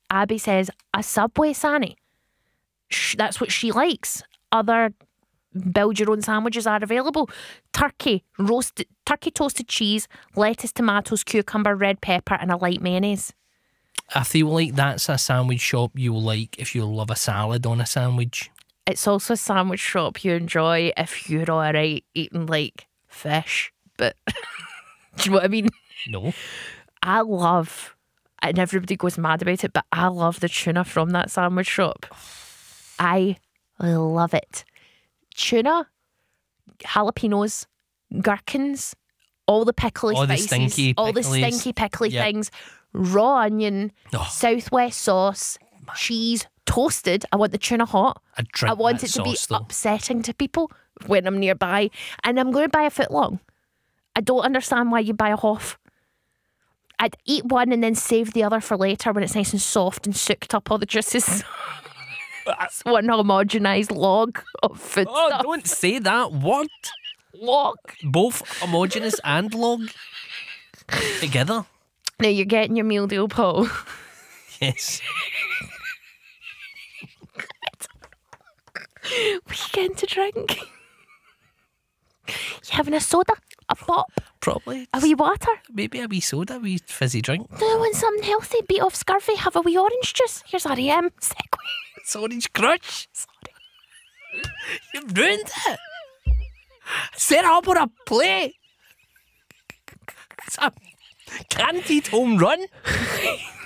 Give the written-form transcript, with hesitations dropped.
Abby says, a Subway Sanny. That's what she likes. Other build your own sandwiches are available. Turkey toasted cheese, lettuce, tomatoes, cucumber, red pepper, and a light mayonnaise. I feel like that's a sandwich shop you'll like if you love a salad on a sandwich. It's also a sandwich shop you enjoy if you're alright eating like fish. But do you know what I mean? No. I love, and everybody goes mad about it, but I love the tuna from that sandwich shop. I love it. Tuna, jalapenos, gherkins, all the pickly All the spices, stinky all the picklies. stinky pickly Yep. things, raw onion, Oh. Southwest sauce, cheese, toasted. I want the tuna hot. I'd drink I want that it to be sauce, though. upsetting to people when I'm nearby, and I'm going to buy a foot long. I don't understand why you buy a half. I'd eat one and then save the other for later when it's nice and soft and soaked up all the juices. It's one homogenised log of food Oh, stuff. don't say that word. Log. Both homogeneous and log together. Now you're getting your meal deal, Paul. Yes. What are you getting to drink? You having a soda? A pop? Probably. A wee water? Maybe a wee soda, a wee fizzy drink. Do you want something healthy? Beat off scurvy? Have a wee orange juice? Here's REM. Segway. It's Orange Crush. Sorry. You've ruined it. Set it up on a plate. It's a guaranteed home run.